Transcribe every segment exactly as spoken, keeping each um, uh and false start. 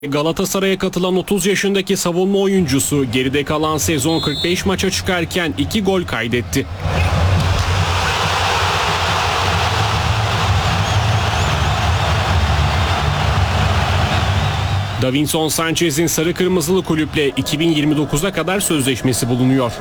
Galatasaray'a katılan otuz yaşındaki savunma oyuncusu geride kalan sezon kırk beş maça çıkarken iki gol kaydetti. Davinson Sanchez'in sarı kırmızılı kulüple iki bin yirmi dokuza kadar sözleşmesi bulunuyor.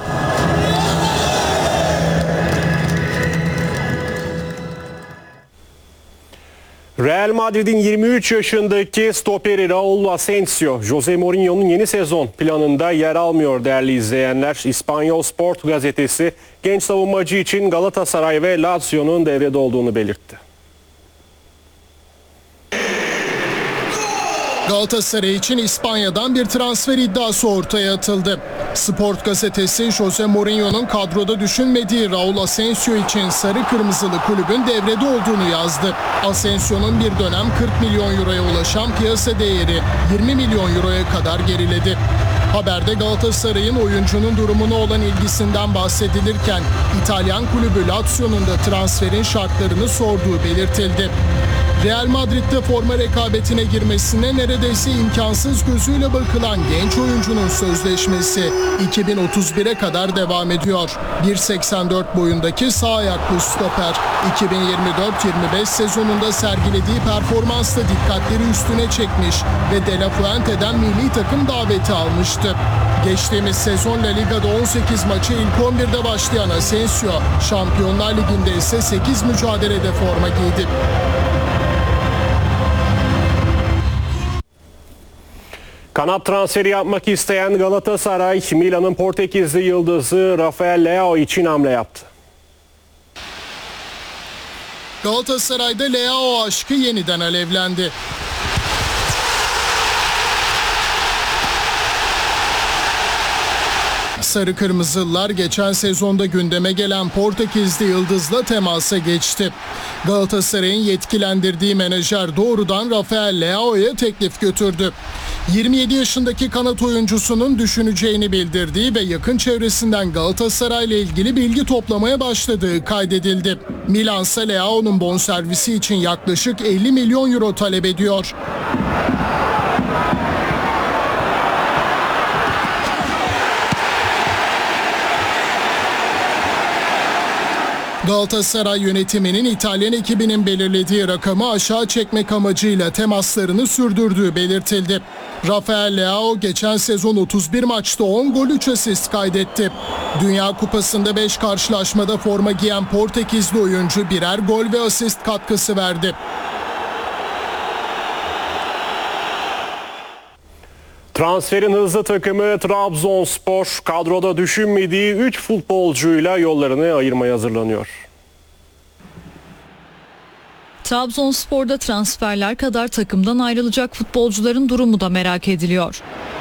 Real Madrid'in yirmi üç yaşındaki stoperi Raul Asensio, Jose Mourinho'nun yeni sezon planında yer almıyor değerli izleyenler. İspanyol Sport gazetesi genç savunmacı için Galatasaray ve Lazio'nun devrede olduğunu belirtti. Galatasaray için İspanya'dan bir transfer iddiası ortaya atıldı. Sport gazetesi Jose Mourinho'nun kadroda düşünmediği Raul Asensio için sarı kırmızılı kulübün devrede olduğunu yazdı. Asensio'nun bir dönem kırk milyon euroya ulaşan piyasa değeri yirmi milyon euroya kadar geriledi. Haberde Galatasaray'ın oyuncunun durumuna olan ilgisinden bahsedilirken İtalyan kulübü Lazio'nun da transferin şartlarını sorduğu belirtildi. Real Madrid'de forma rekabetine girmesine neredeyse imkansız gözüyle bakılan genç oyuncunun sözleşmesi iki bin otuz bire kadar devam ediyor. bir seksen dört boyundaki sağ ayaklı stoper iki bin yirmi dört yirmi beş sezonunda sergilediği performansla dikkatleri üstüne çekmiş ve De La Fuente'den milli takım daveti almıştı. Geçtiğimiz sezon La Liga'da on sekiz maça ilk on birde başlayan Asensio, Şampiyonlar Ligi'nde ise sekiz mücadelede forma giydi. Kanat transferi yapmak isteyen Galatasaray, Milan'ın Portekizli yıldızı Rafael Leao için hamle yaptı. Galatasaray'da Leao aşkı yeniden alevlendi. Sarı Kırmızılılar geçen sezonda gündeme gelen Portekizli yıldızla temasa geçti. Galatasaray'ın yetkilendirdiği menajer doğrudan Rafael Leao'ya teklif götürdü. yirmi yedi yaşındaki kanat oyuncusunun düşüneceğini bildirdiği ve yakın çevresinden Galatasaray'la ilgili bilgi toplamaya başladığı kaydedildi. Milan ise Leao'nun bonservisi için yaklaşık elli milyon euro talep ediyor. Galatasaray yönetiminin İtalyan ekibinin belirlediği rakamı aşağı çekmek amacıyla temaslarını sürdürdüğü belirtildi. Rafael Leao geçen sezon otuz bir maçta on gol üç asist kaydetti. Dünya Kupası'nda beş karşılaşmada forma giyen Portekizli oyuncu birer gol ve asist katkısı verdi. Transferin hızlı takımı Trabzonspor kadroda düşünmediği üç futbolcuyla yollarını ayırmaya hazırlanıyor. Trabzonspor'da transferler kadar takımdan ayrılacak futbolcuların durumu da merak ediliyor.